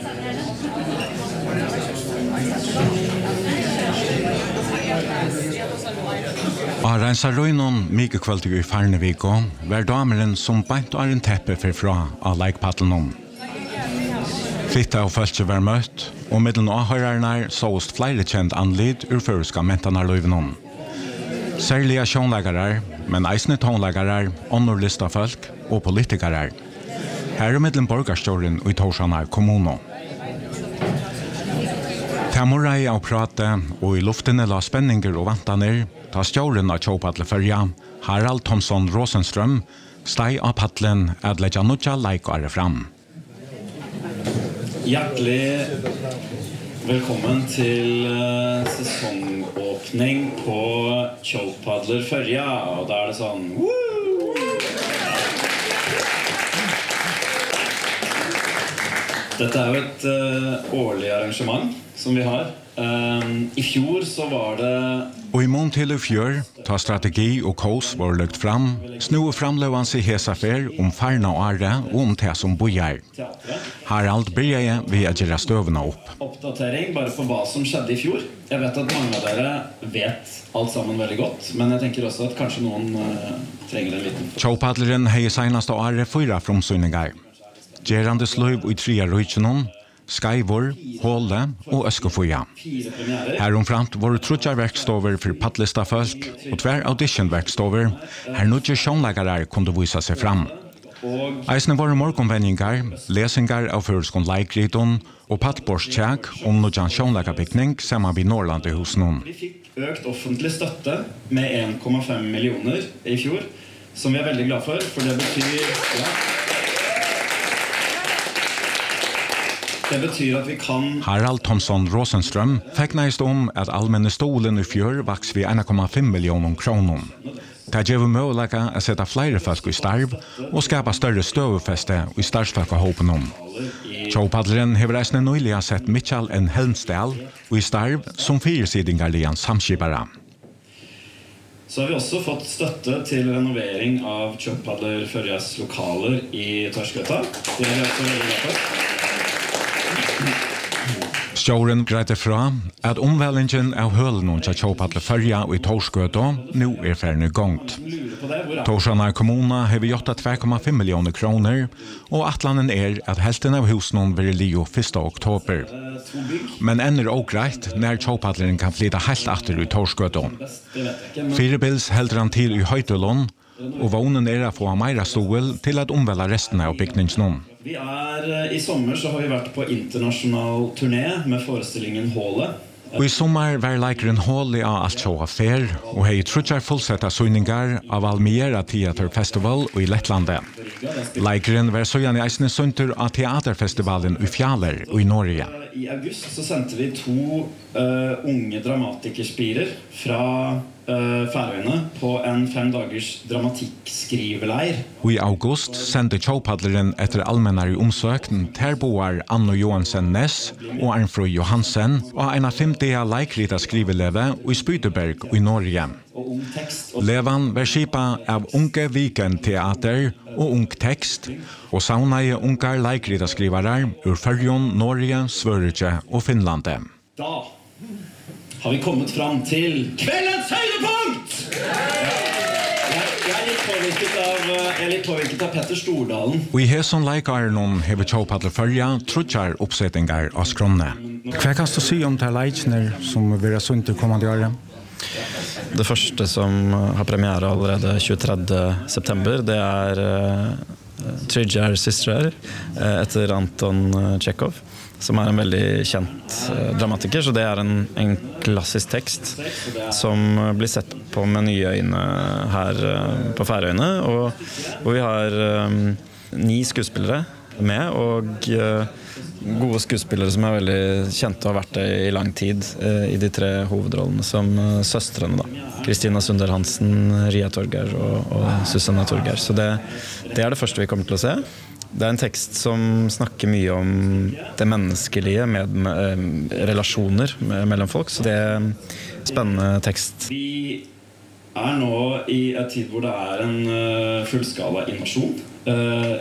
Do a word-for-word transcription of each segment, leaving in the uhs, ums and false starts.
Og rensa røynon mykje kvöldig i Farneviko, var dameren som beint og en teppe for fra av leikpaddelen. Flytta og følse var møtt, og middelen avhørerne såst flere kjent anlid ur føreska mentanarløyvenon. Særlige sjånleggere, men eisne tonleggere, åndorlista folk og politikere. Her er middelen borgarstjåren i Torsjana kommuno. Tamurai av prate, og i luftene la spenninger og vantaner, ta stjåren av tjåpadleførja, Harald Thomson Rosenström, steg av paddelen at letja nutja leikare fram. Hjertelig velkommen til uh, sesongåpning på Tjåpadleførja, og da er det sånn woo! Dette er jo et uh, årlig arrangement som vi har. Um, I fjor så var det... Og i mån til i fjør, ta strategi og kos var løgt fram, snu framløvans i hesafer om farna og are og om det som bojar. Harald begynner vi å gjøre støvene opp. Oppdatering bare på hva som skjedde i fjor. Jeg vet at mange av dere vet alt sammen veldig godt, men jeg tenker også at kanskje noen uh, trenger en liten... Tjåpadleren har i seneste året fyra fromsynninger. Gerande sløyv i tria røykenon, Skyvor, Håle og Øskofoja. Her omframt var det trutjarverkstover for paddlistafolk og tver auditionverkstover, her nødje sjånleggere kunne vise seg fram. Eisne var det morgonvendinger, lesingar av føreskon leikriton og paddborstjæk om nødjan sjånleggerbygning sammen vid Norrland i husnån. Vi fikk økt offentlig støtte med en komma fem millioner i fjor, som vi er veldig glad for, for det betyr... Ja, Det betyr at vi kan... Harald Thomson Rosenström fikk neist om at allmenne stolen i fjør vaks vi en komma fem millioner kroner. Det gjør mulighet å sette flere folk i starv og skapa større støvefeste i starvsfolkehåpen om. Tjåpadleren har reisende nøylig sett Mitchell en Helmsdal i starv som firesidingar lian samskipere. Så har vi også fått støtte til renovering av Tjåpadleførjas lokaler i Torskøtta. Det er vi også veldig glad for. Stjåren greide fra at omvællingen av hølen til Tjåpadleførja i Torskøtta nå er ferdig gongt. Torsjana kommuna har vi gjort två komma fem millioner kroner, og atlanen er at helten av husen vil lio første oktober. Men enn er også greit når Tjåpadleren kan flytta helt atter i Torskøtta. Firebils helder han til i Høytølån, og vånen er å få meira stål til at omvælla resten av bygningsnån. Vi er, I sommer så har vi vært på internasjonal turné med forestillingen Håle. Og i sommer var leikeren Håle av alt sjå affær, og hei trutjar fullsetta søgningar av Almera Theater Festival i Lettlande. Leikeren var søgjan i eisne sønter av teaterfestivalen i Fjaler og i Norge. I august så sendte vi to uh, unge dramatikerspirer fra uh, Færøyene på en fem dagers dramatikkskriverleir. Og i august sendte Tjåpadleren etter allmennare omsøkten terboar Anno Johansen Ness og Arnfrøy Johansen og en av femtia leikrita skriveleve i Spydeberg i Norge. Levan var skipa av Unge Viken Teater og Ung Tekst, og saunaie ungar leikrita skrivarar ur Førjon, Norge, Sverige og Finlande. Da har vi kommet fram til kveldens høydepunkt! Jeg, jeg er litt påvirket av, jeg er litt påvirket av Petter Stordalen. Og i heson leikaren hever Tjåpadleførja trutjar oppsettingar av skronne. Hva kan du si om det leikner som vil ha sunt i kommande året? Det første som har premiere allerede tjuetredje september, det er uh, Tridjar Sistrar etter Anton Chekhov, som er en veldig kjent uh, dramatiker, så det er en, en klassisk tekst som blir sett på med nye øyne her uh, på Færøyene, og, og vi har um, ni skuespillere med, og uh, gode skuespillere som er veldig kjente og har vært det i lang tid uh, i de tre hovedrollene som uh, søstrene da. Kristina Sunder Hansen, Ria Torger og, og Susanna Torger. Så det, det er det første vi kommer til å se. Det er en tekst som snakker mye om det menneskelige med, med relasjoner mellom folk, så det er en spennende tekst. Vi er nå i et tid hvor det er en uh, fullskala invasjon. Uh,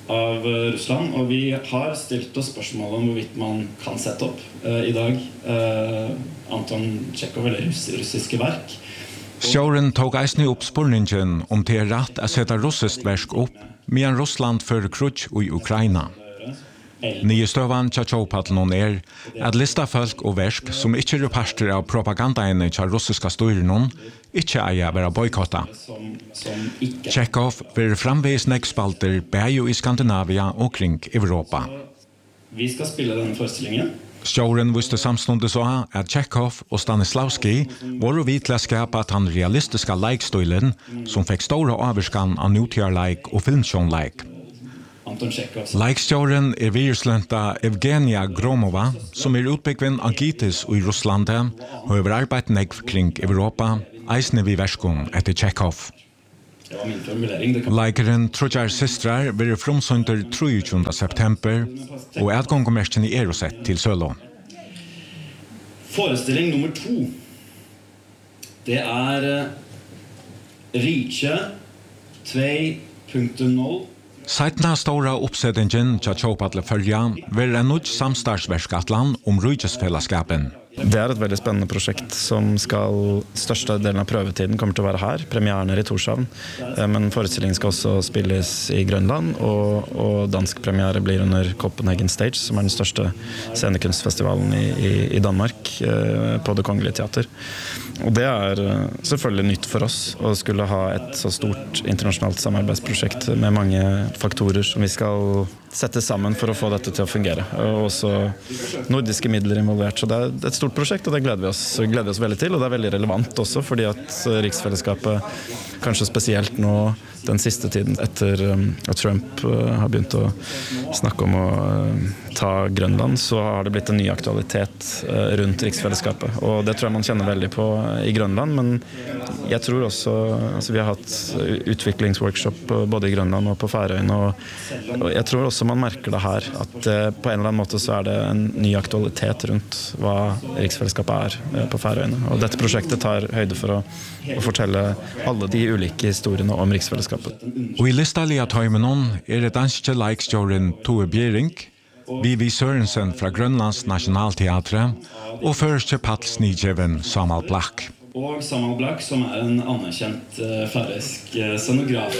av Russland, og vi har stilt oss spørsmål om hvorvidt man kan sette opp uh, i dag uh, Anton Chekhov eller russ russiske verk. Sjåren tog eisne opp spurningen om det er rett å sette russisk verk opp medan Russland fører krutsk i Ukraina. Nye støvan tja tjåpattelen er at lista folk og verk som ikke er parster av propagandaene tja russiska styren ikke eier være boykotta. Chekhov vil framvis nekspalter bæjo i Skandinavia og kring Europa. Vi skal spille denne forestillingen. Stjåren visste samståndet så at Chekhov og Stanislavski var å vite skapa at han realistiska leikstøylen som fikk store avskan av nutida-leik og filmsjån-leik. Leikstjåren er virslønta Evgenia Gromova, som er utbyggven av Gitis i Russlandet og har arbeidet nekv kring Europa, eisne vi verskon etter Chekhov. Leikeren Trudjar Sistrar vil fromsønder tjueåtte september, og adgångommerken er å sett til Sølo. Forestilling nummer to, det er Rike to punkt noll. Seitna stora oppsettingen til Tjåpatle Følja vil en nødt samstartsverskatland om Rydgesfellesskapen. Det er et veldig spennende prosjekt som skal, største delen av prøvetiden kommer til å være her, premieren er i Torshavn, men forestillingen skal også spilles i Grønland, og, og dansk premiere blir under Copenhagen Stage, som er den største scenekunstfestivalen i, i, i Danmark, på Det Kongelige Teater. Og det er selvfølgelig nytt for oss å skulle ha et så stort internasjonalt samarbeidsprosjekt med mange faktorer som vi skal sette sammen for å få dette til å fungere. Og også nordiske midler involvert, så det er et stort prosjekt, og det gleder vi oss, gleder vi oss veldig til, og det er veldig relevant også, fordi at riksfellesskapet, kanskje spesielt nå den siste tiden etter at Trump har begynt å snakke om å ta Grønland, så har det blitt en ny aktualitet rundt riksfellesskapet, og det tror jeg man kjenner veldig på i Grønland, men jeg tror også, altså vi har hatt utviklingsworkshop både i Grønland og på Færøyene, og, og jeg tror også man merker det her, at på en eller annen måte så er det en ny aktualitet rundt hva riksfellesskapet er på Færøyene, og dette prosjektet tar høyde for å, å fortelle alle de ulike historiene om riksfellesskapet. Og i lista lia tøymenon er det danske leikstjåren Tove Bjering, Vivi Sørensen fra Grønlands Nationalteatre og første patelsnidjeven Samal Blak. Og Samal Blak, som er en anerkjent uh, færøysk uh, scenograf.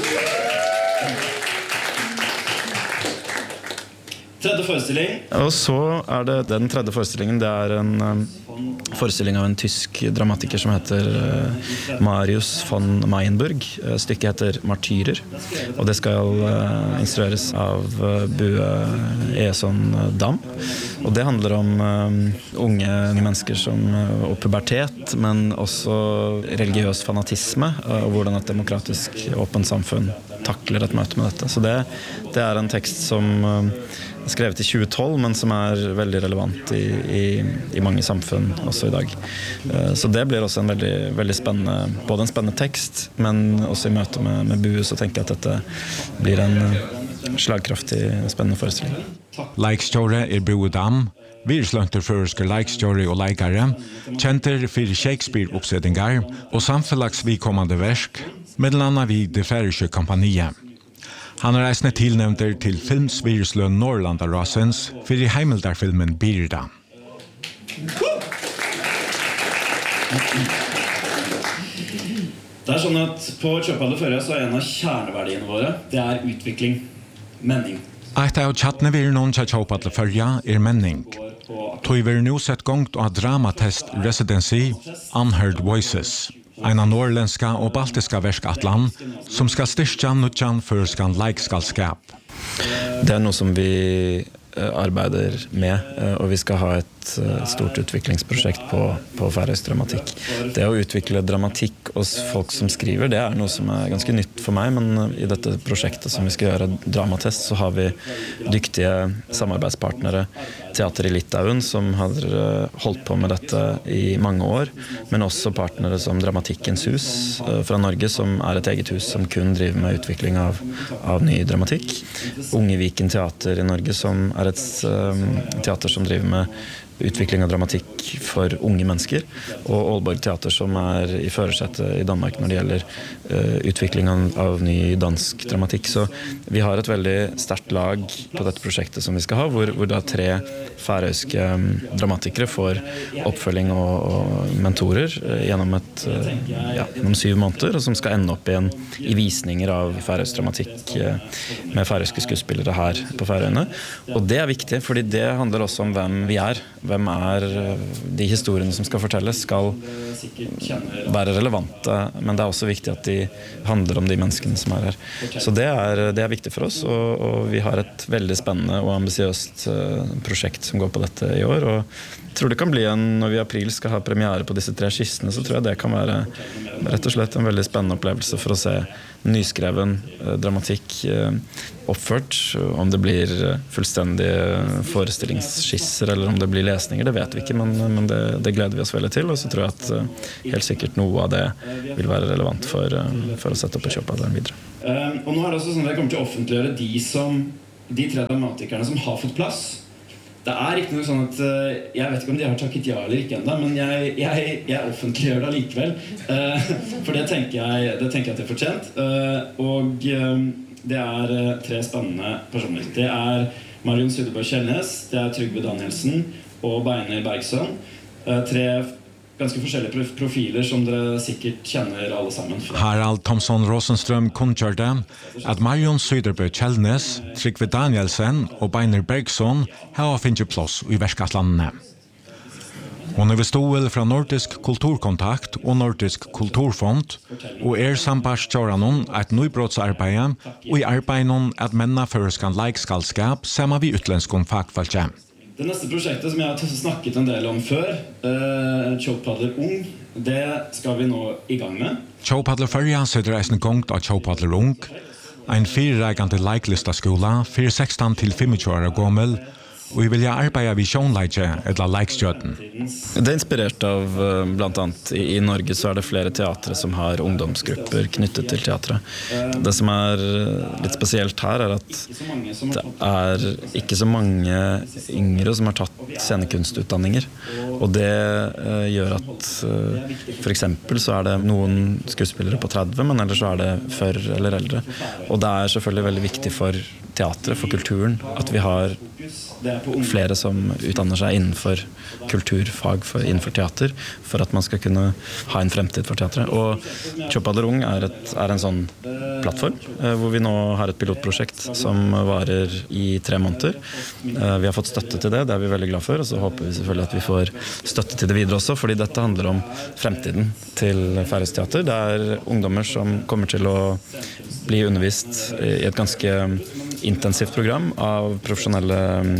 Tredje forestilling. Og så er det den tredje forestillingen, det er en um, forestilling av en tysk dramatiker som heter uh, Marius von Mayenburg. Uh, stykket heter Martyrer, og det skal uh, instrueres av uh, Bue Eson Dam. Og det handler om um, unge mennesker som uh, og pubertet, men også religiøs fanatisme, uh, og hvordan et demokratisk åpent samfunn takler et møte med dette. Så det, det er en tekst som uh, skrevet i tjue tolv, men som er veldig relevant i, i, i mange samfunn også i dag. Så det blir også en veldig, veldig spennende, både en spennende tekst, men også i møte med, med Bue, så tenker jeg at dette blir en slagkraftig, spennende forestilling. Leikstjåre er Bue Dam, virslønter føreske leikstjåre og leikare, kjenter for Shakespeare-oppsettinger og samfunnsvidkommende verk, mellom vi det færøyske kompaniet. Han er reisende tilnevnter til filmsvirusløn Norlanda Rasens for i heimeldarfilmen Birda. Det er sånn at på Tjåpatle Følja så er en av kjerneverdiene våre, det er utvikling, menning. Et av tjattene vi er noen til Tjåpatle Følja er menning. Tog vi er nå sett gongt av dramatest residency Unheard Voices. En av norrländska og baltiska verskatland som skal styrke nødjan førskan leikskallskap. Det er noe som vi arbeider med, og vi skal ha et stort utviklingsprosjekt på, på færøysk dramatikk. Det å utvikle dramatikk hos folk som skriver, det er noe som er ganske nytt for meg, men i dette prosjektet som vi skal gjøre dramatest, så har vi dyktige samarbeidspartnere, teater i Litauen, som har holdt på med dette i mange år, men også partnere som Dramatikkens hus fra Norge, som er et eget hus som kun driver med utvikling av, av ny dramatikk. Unge Viken teater i Norge, som er et um, teater som driver med utvikling av dramatikk for unge mennesker, og Aalborg Teater som er i førersetet i Danmark når det gjelder uh, utvikling av, av ny dansk dramatikk. Så vi har et veldig sterkt lag på dette prosjektet som vi skal ha, hvor, hvor da tre færøyske um, dramatikere får oppfølging og, og mentorer uh, gjennom, et, uh, ja, gjennom syv måneder, og som skal ende opp i, en, i visninger av færøysk dramatikk uh, med færøyske skuespillere her på Færøyene. Og det er viktig, fordi det handler også om hvem vi er. Hvem er de historiene som skal fortelles skal være relevante, men det er også viktig at de handler om de menneskene som er her. Så det er, det er viktig for oss, og, og vi har et veldig spennende og ambisiøst prosjekt som går på dette i år, og jeg tror det kan bli en, når vi i april skal ha premiere på disse tre skissene, så tror jeg det kan være rett og slett en veldig spennende opplevelse for å se nyskreven eh, dramatikk eh, oppført. Om det blir fullstendige forestillingsskisser eller om det blir lesninger, det vet vi ikke, men, men det, det gleder vi oss veldig til, og så tror jeg at eh, helt sikkert noe av det vil være relevant for, eh, for å sette opp et kjøp av den videre. Um, og nå er det også sånn at jeg kommer til å offentliggjøre de, som, de tre dramatikerne som har fått plass. Det er ikke noe sånn at uh, jeg vet ikke om de har takket ja eller ikke enda, men jeg, jeg, jeg offentliggjør det likevel. Uh, for det tenker jeg, det tenker jeg at det er fortjent. Uh, og um, det er uh, tre spennende personer. Det er Marion Søderberg Kjellnes, det er Trygve Danielsen og Beiner Bergson. Uh, tre ganske forskjellige profiler som dere sikkert kjenner alle sammen. Harald Thomson Rosenström kunngjørte at Marion Søderberg Kjellnes, Trygve Danielsen og Beiner Bergson har finnet plass i verskatlandene. Hon er beståel fra Nordisk Kulturkontakt og Nordisk Kulturfond, og er sambarskjøranon et nybrottsarbeid, og i arbeidet at menna føreskan laikskalskap sammen vi utlenskon fagfalkje. Det neste prosjektet som jeg har snakket en del om før, uh, Tjopadler Ung, det skal vi nå i gang med. Tjopadler Førja setter eisen gongt av Tjopadler Ung, en firereikende laiklistaskola, fire sekstan til tjuefem år gammel, og vi vil arbeide ved sjånleitje eller laikstjøten. Det er inspirert av, blant annet i, i Norge så er det flere teatre som har ungdomsgrupper knyttet til teatret. Det som er litt spesielt her er at det er ikke så mange yngre som har tatt scenekunstutdanninger, og det uh, gjør at uh, for eksempel så er det noen skuespillere på tretti, men ellers så er det førre eller eldre. Og det er selvfølgelig veldig viktig for teatret, for kulturen, at vi har flere som utdanner seg innenfor kulturfag, for, innenfor teater, for at man skal kunne ha en fremtid for teatret. Og Tjopadler Ung er, et, er en sånn plattform, eh, hvor vi nå har et pilotprosjekt som varer i tre måneder. Eh, vi har fått støtte til det, det er vi veldig glad for, og så håper vi selvfølgelig at vi får støtte til det videre også, fordi dette handler om fremtiden til Færøysk teater. Det er ungdommer som kommer til å bli undervist i et ganske intensivt program av profesjonelle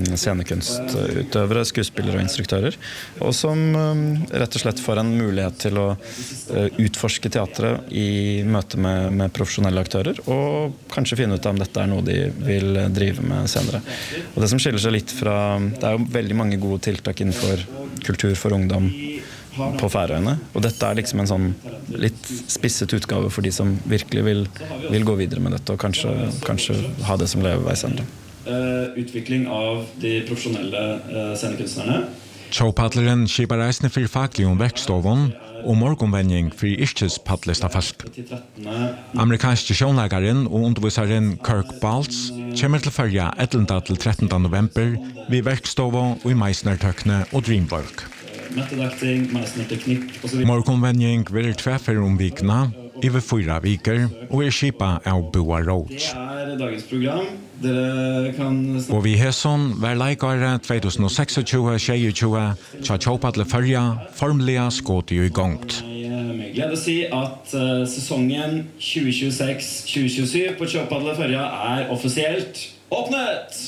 scenekunstutøvere, skuespillere og instruktører, og som rett og slett får en mulighet til å utforske teatret i møte med, med profesjonelle aktører, og kanskje finne ut om dette er noe de vil drive med senere. Og det som skiller seg litt fra, det er jo veldig mange gode tiltak innenfor kultur for ungdom på Færøyene, og dette er liksom en sånn litt spisset utgave for de som virkelig vil, vil gå videre med dette og kanskje, kanskje ha det som levevei senere. Uh, utvikling av de profesjonelle uh, scenekunstnerne. Tjopadleren skipar reisende for faglig om verkstoven og morgonvending for yrkespadlista folk. Amerikanske sjånlegaren og undervisaren Kirk Baltz kommer til førja ellevte til trettende november ved verkstoven og i Meisner-tøkne og Dreamwork. Metodakting, Meisner-teknikk og så videre. Morgonvending vil tverfer om vikene, over fyra viker, og er skipet av Boa Roach. Det er dagens program. Dere kan snakke... Og vi har sånn hver leikare tjueseksogtjue tjueogtjue tja Tjopadler Førja formelig skått i gongt. Med glede å si at uh, sesongen tjue tjueseks tjue tjuesju på Tjopadler Førja er offisielt åpnet!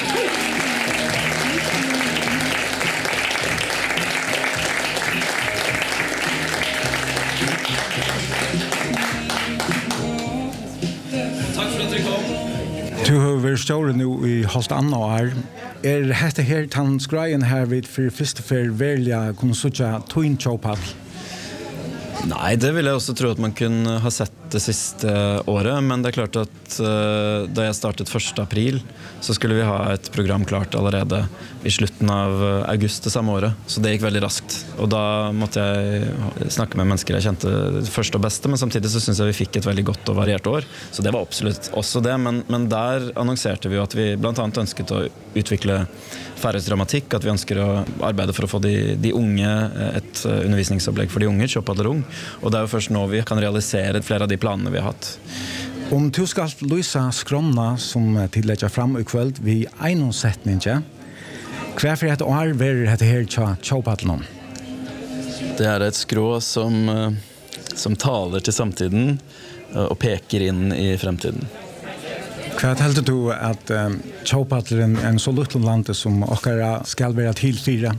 Du har vært større nå i halvt annet år. Er dette her den skreien her vidt for første for velja kunne søtte tøyen Tjopadl? Nei, det vil jeg også tro at man kunne ha sett det siste året, men det er klart at uh, da jeg startet første april, så skulle vi ha et program klart allerede i slutten av august det samme året, så det gikk veldig raskt. Og da måtte jeg snakke med mennesker jeg kjente først og beste, men samtidig så synes jeg vi fikk et veldig godt og variert år, så det var absolutt også det, men, men der annonserte vi jo at vi blant annet ønsket å utvikle færøysk dramatikk, at vi ønsker å arbeide for å få de, de unge et undervisningsopplegg for de unge, Tjopadler Ung, og det er jo først nå vi kan realisere flere av de planene vi har hatt. Om du skal lyse skromna som tillegger fram i kveld ved eiendomssetning, hva for et år vil dette her Tjopadler? Det er et skrå som, som taler til samtiden og peker inn i fremtiden. Hva heldur du at um, Tjopadler er en så liten land som okkara skal være til fire?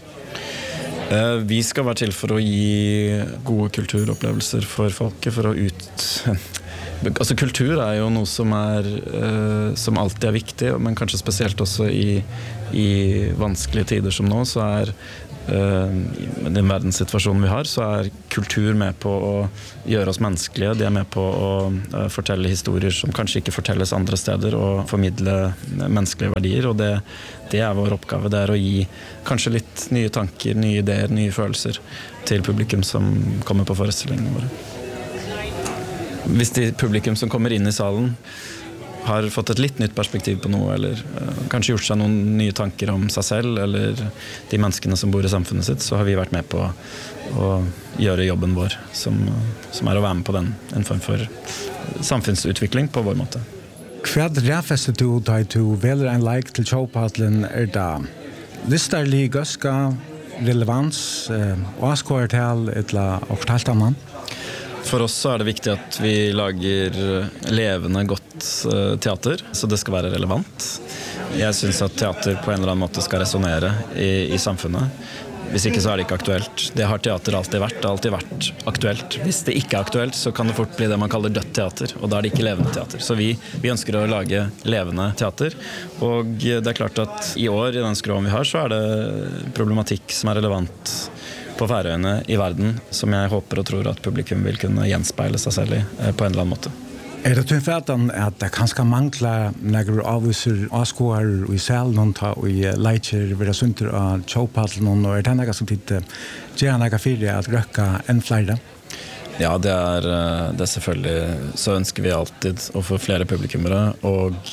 Uh, vi skal være til for å gi gode kulturopplevelser for folket, for å ut... altså kultur er jo noe som er uh, som alltid er viktig, men kanskje spesielt også i, i vanskelige tider som nå, så er uh, i den verdenssituasjonen vi har, så er kultur med på å gjøre oss menneskelige, de er med på å uh, fortelle historier som kanskje ikke fortelles andre steder, og formidle menneskelige verdier, og det, det er vår oppgave, det er å gi kanskje litt nye tanker, nye ideer, nye følelser til publikum som kommer på forestillingene våre. Hvis de publikum som kommer inn i salen har fått et litt nytt perspektiv på noe, eller uh, kanskje gjort seg noen nye tanker om seg selv, eller de menneskene som bor i samfunnet sitt, så har vi vært med på å gjøre jobben vår, som, som er å være med på den, en form for samfunnsutvikling på vår måte. Hva ræfester du da du velger en like til Tjopadler er da listerlig gøske, relevans, uh, og skåretal, eller opptalt av mann? For oss så er det viktig at vi lager levende godt teater, så det skal være relevant. Jeg synes at teater på en eller annen måte skal resonere i, i samfunnet. Hvis ikke så er det ikke aktuelt. Det har teater alltid vært, det har alltid vært aktuelt. Hvis det ikke er aktuelt, så kan det fort bli det man kaller dødt teater, og da er det ikke levende teater. Så vi, vi ønsker å lage levende teater, og det er klart at i år, i den skråen vi har, så er det problematikk som er relevant på Færøyene i verden, som jeg håper og tror at publikum vil kunne gjenspeile seg selv i på en eller annen måte. Er det til fætan at det kanskje mangler når du avviser avskåere i salen og i leiter ved sunter av Tjopadler, og er det noe som tid gjør noe for at røkke enn flere? Ja, det er, det er selvfølgelig, så ønsker vi alltid å få flere publikummere, og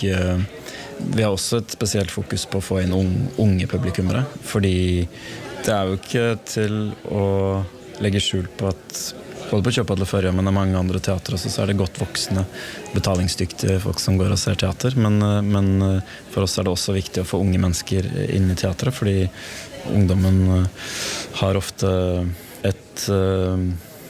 vi har også et spesielt fokus på å få inn unge publikummere, fordi det er jo ikke til å legge skjul på at både på Tjopadler Førja, men det er mange andre teater også, så er det godt voksne, betalingsdyktige folk som går og ser teater, men, men for oss er det også viktig å få unge mennesker inn i teatret, fordi ungdommen har ofte et uh,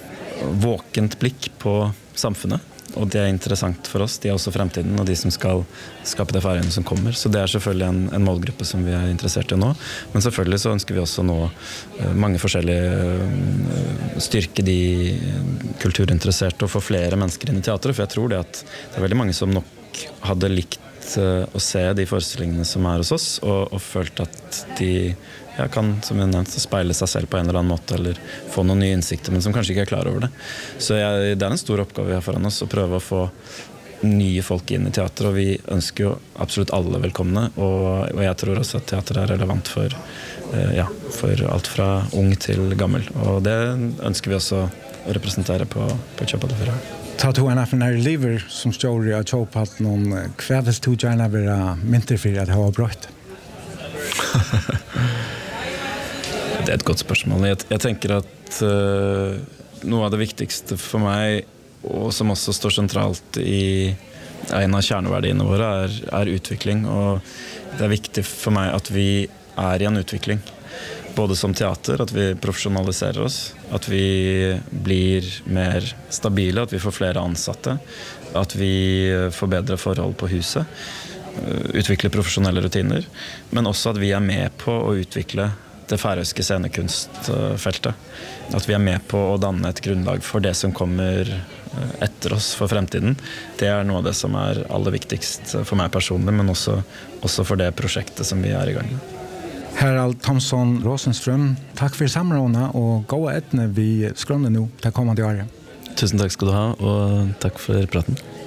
våkent blikk på samfunnet, og det er interessant for oss, de er også fremtiden, og de som skal skape det Færøyene som kommer, så det er selvfølgelig en, en målgruppe som vi er interessert i nå, men selvfølgelig så ønsker vi også nå uh, mange forskjellige uh, styrke de kulturinteresserte og få flere mennesker inn i teatret, for jeg tror det at det er veldig mange som nok hadde likt uh, å se de forestillingene som er hos oss, og, og følt at de ja, kan, som jeg nevnte, speile seg selv på en eller annen måte, eller få noen nye innsikter, men som kanskje ikke er klar over det. Så jeg, det er en stor oppgave vi har foran oss, å prøve å få nye folk inn i teater, og vi ønsker jo absolutt alle velkomne, og, og jeg tror også at teater er relevant for, eh, ja, for alt fra ung til gammel, og det ønsker vi også å representere på, på Tjopadler Førja. Ta to en affär när lever som står i Tjopadler någon kvävels to gärna vara mynter för att ha brott. Det er et godt spørsmål. Jeg, jeg tenker at uh, noe av det viktigste for meg, og som også står sentralt i en av kjerneverdiene våre, er, er utvikling. Og det er viktig for meg at vi er i en utvikling. Både som teater, at vi profesjonaliserer oss, at vi blir mer stabile, at vi får flere ansatte, at vi får bedre forhold på huset, utvikle profesjonelle rutiner, men også at vi er med på å utvikle det færøyske scenekunstfeltet. At vi er med på å danne et grunnlag for det som kommer etter oss for fremtiden. Det er noe av det som er aller viktigst for meg personlig, men også, også for det prosjektet som vi er i gang med. Harald Thomson Rosenström, takk for samrådene og gode etne vi skrønner nå til kommende året. Tusen takk skal du ha, og takk for praten.